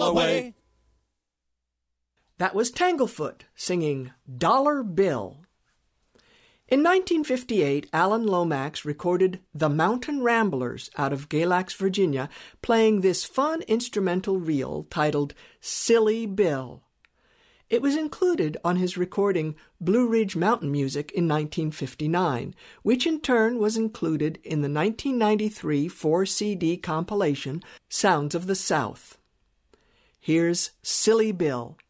away. That was Tanglefoot singing Dollar Bill. In 1958, Alan Lomax recorded The Mountain Ramblers out of Galax, Virginia, playing this fun instrumental reel titled Silly Bill. It was included on his recording Blue Ridge Mountain Music in 1959, which in turn was included in the 1993 4-CD compilation Sounds of the South. Here's Silly Bill.